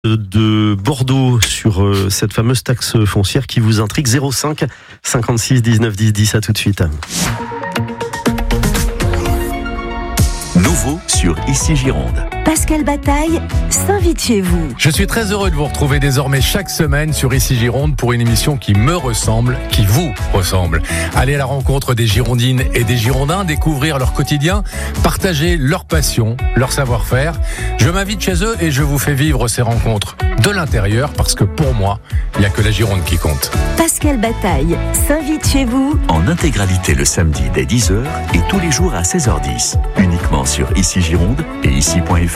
de Bordeaux sur cette fameuse taxe foncière qui vous intrigue. 05 56 19 10 10. À tout de suite. Nouveau sur Ici Gironde. Pascal Bataille s'invite chez vous. Je suis très heureux de vous retrouver désormais chaque semaine sur Ici Gironde pour une émission qui me ressemble, qui vous ressemble. Aller à la rencontre des Girondines et des Girondins, découvrir leur quotidien, partager leur passion, leur savoir-faire. Je m'invite chez eux et je vous fais vivre ces rencontres de l'intérieur parce que pour moi, il n'y a que la Gironde qui compte. Pascal Bataille s'invite chez vous. En intégralité le samedi dès 10h et tous les jours à 16h10. Uniquement sur Ici Gironde et ici.fr.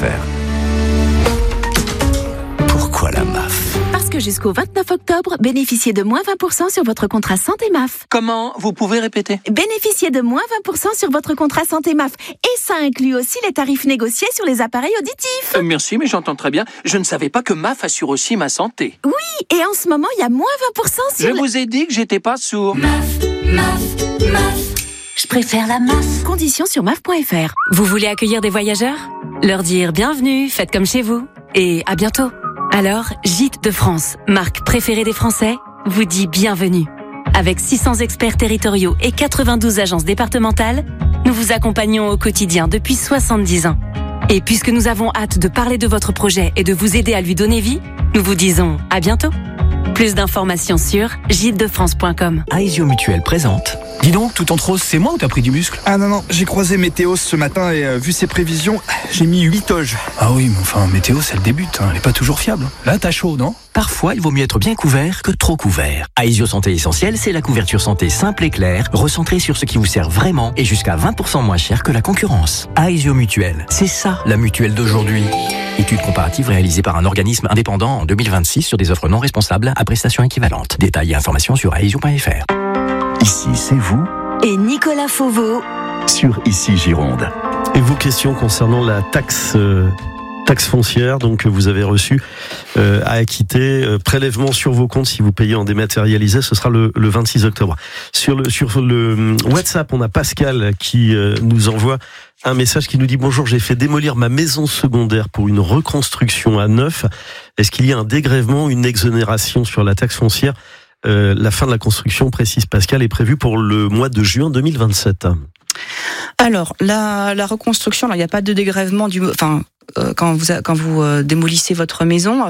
Pourquoi la MAF ? Parce que jusqu'au 29 octobre, bénéficiez de moins 20% sur votre contrat santé MAF. Comment ? Vous pouvez répéter ? Bénéficiez de moins 20% sur votre contrat santé MAF. Et ça inclut aussi les tarifs négociés sur les appareils auditifs. Merci, mais j'entends très bien. Je ne savais pas que MAF assure aussi ma santé. Oui, et en ce moment, il y a moins 20% sur... Je vous ai dit que j'étais pas sourd. MAF. Je préfère la MAF. Conditions sur MAF.fr. Vous voulez accueillir des voyageurs ? Leur dire bienvenue, faites comme chez vous. Et à bientôt. Alors, Gîtes de France, marque préférée des Français, vous dit bienvenue. Avec 600 experts territoriaux et 92 agences départementales, nous vous accompagnons au quotidien depuis 70 ans. Et puisque nous avons hâte de parler de votre projet et de vous aider à lui donner vie, nous vous disons à bientôt. Plus d'informations sur gîtesdefrance.com. Aesio Mutuelle présente. Dis donc, tout en rose, c'est moi ou t'as pris du muscle ? Ah non, j'ai croisé Météo ce matin et vu ses prévisions, j'ai mis 8 toges. Ah oui, mais enfin, Météo, c'est le début, elle est pas toujours fiable. Là, t'as chaud, non ? Parfois, il vaut mieux être bien couvert que trop couvert. Aesio Santé Essentielle, c'est la couverture santé simple et claire, recentrée sur ce qui vous sert vraiment et jusqu'à 20% moins cher que la concurrence. Aesio Mutuelle, c'est ça la mutuelle d'aujourd'hui. Étude comparative réalisée par un organisme indépendant en 2026 sur des offres non responsables à prestations équivalentes. Détails et informations sur aesio.fr. Ici, c'est vous Et Nicolas Fauveau sur Ici Gironde. Et vos questions concernant la taxe foncière, donc vous avez reçu à acquitter, prélèvement sur vos comptes si vous payez en dématérialisé, ce sera le 26 octobre. Sur le WhatsApp, on a Pascal qui nous envoie un message qui nous dit: bonjour, j'ai fait démolir ma maison secondaire pour une reconstruction à neuf. Est-ce qu'il y a un dégrèvement, une exonération sur la taxe foncière? La fin de la construction, précise Pascal, est prévue pour le mois de juin 2027. Alors, la reconstruction, il n'y a pas de dégrèvement quand vous démolissez votre maison.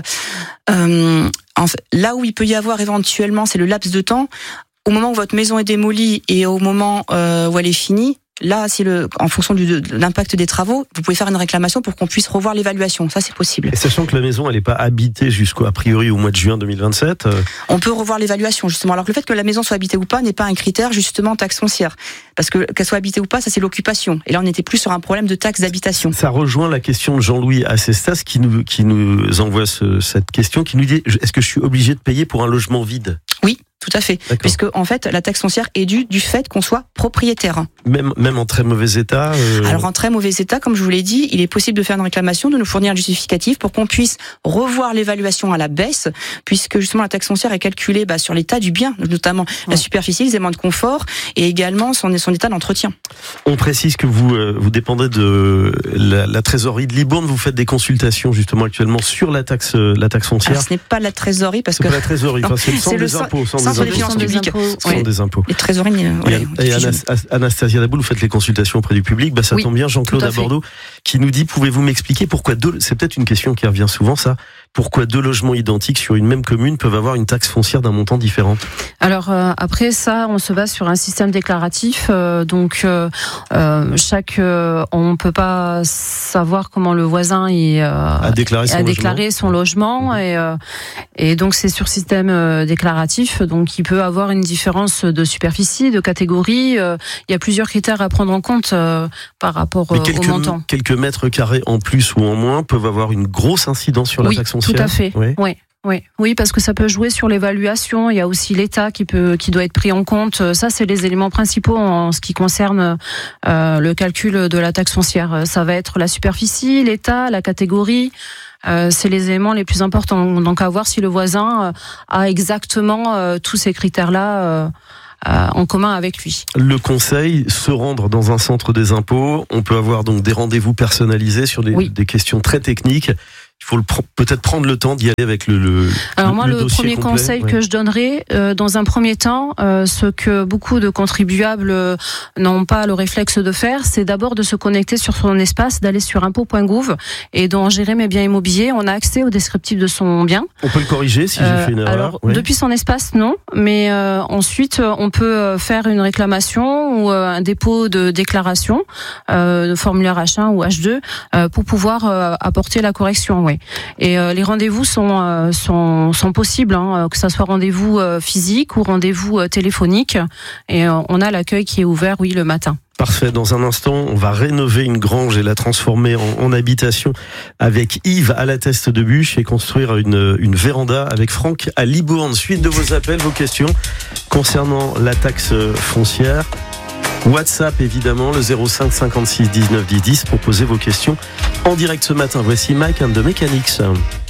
Là où il peut y avoir éventuellement, c'est le laps de temps au moment où votre maison est démolie et au moment où elle est finie. Là, en fonction de l'impact des travaux, vous pouvez faire une réclamation pour qu'on puisse revoir l'évaluation. Ça, c'est possible. Et sachant que la maison, elle n'est pas habitée a priori au mois de juin 2027. On peut revoir l'évaluation, justement. Alors que le fait que la maison soit habitée ou pas n'est pas un critère, justement, taxe foncière. Parce que qu'elle soit habitée ou pas, ça, c'est l'occupation. Et là, on n'était plus sur un problème de taxe d'habitation. Ça rejoint la question de Jean-Louis Acestas qui nous envoie cette question, qui nous dit: est-ce que je suis obligé de payer pour un logement vide? Oui. Tout à fait. D'accord. Puisque, en fait, la taxe foncière est due du fait qu'on soit propriétaire. Même en très mauvais état Alors, en très mauvais état, comme je vous l'ai dit, il est possible de faire une réclamation, de nous fournir un justificatif pour qu'on puisse revoir l'évaluation à la baisse, puisque, justement, la taxe foncière est calculée sur l'état du bien, notamment la superficie, les éléments de confort, et également son état d'entretien. On précise que vous dépendez de la trésorerie de Libourne. Vous faites des consultations, justement, actuellement, sur la taxe foncière. Alors, ce n'est pas la trésorerie, parce que... C'est pas la trésorerie, c'est le centre des impôts. Des finances publiques. Des impôts. Les trésoreries. Et Anastasia Daboul, vous faites les consultations auprès du public. Ça tombe bien, Jean-Claude à Bordeaux, qui nous dit: pouvez-vous m'expliquer pourquoi c'est peut-être une question qui revient souvent, ça. Pourquoi deux logements identiques sur une même commune peuvent avoir une taxe foncière d'un montant différent? Alors après ça, on se base sur un système déclaratif. On peut pas savoir comment le voisin a déclaré son logement et donc c'est sur système déclaratif. Donc il peut avoir une différence de superficie, de catégorie. Il y a plusieurs critères à prendre en compte par rapport au montant. Quelques mètres carrés en plus ou en moins peuvent avoir une grosse incidence sur la taxe foncière. Tout à fait. Oui, parce que ça peut jouer sur l'évaluation. Il y a aussi l'État qui doit être pris en compte. Ça, c'est les éléments principaux en ce qui concerne le calcul de la taxe foncière. Ça va être la superficie, l'État, la catégorie. C'est les éléments les plus importants. Donc, à voir si le voisin a exactement tous ces critères-là en commun avec lui. Le conseil, se rendre dans un centre des impôts. On peut avoir donc des rendez-vous personnalisés sur des questions très techniques. il faut peut-être prendre le temps d'y aller avec le Alors moi, le premier complet, conseil que je donnerais, dans un premier temps, ce que beaucoup de contribuables n'ont pas le réflexe de faire, c'est d'abord de se connecter sur son espace, d'aller sur impôts.gouv et d'en gérer mes biens immobiliers. On a accès au descriptif de son bien. On peut le corriger si j'ai fait une erreur. Alors, depuis son espace, non, mais ensuite, on peut faire une réclamation ou un dépôt de déclaration, de formulaire H1 ou H2, pour pouvoir apporter la correction. Oui. Et les rendez-vous sont possibles, que ça soit rendez-vous physique ou rendez-vous téléphonique. Et on a l'accueil qui est ouvert, oui, le matin. Parfait. Dans un instant, on va rénover une grange et la transformer en habitation avec Yves à la Teste de Bûche et construire une véranda avec Franck à Libourne. Suite de vos appels, vos questions concernant la taxe foncière. WhatsApp évidemment, le 05 56 19 10 10 pour poser vos questions en direct ce matin. Voici Mike and the Mechanics.